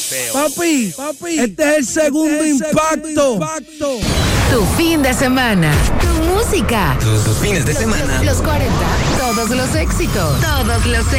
Papi, este es el segundo impacto. Tu fin de semana. Tu música. Tus fines de semana. Los 40. Todos los éxitos. Todos los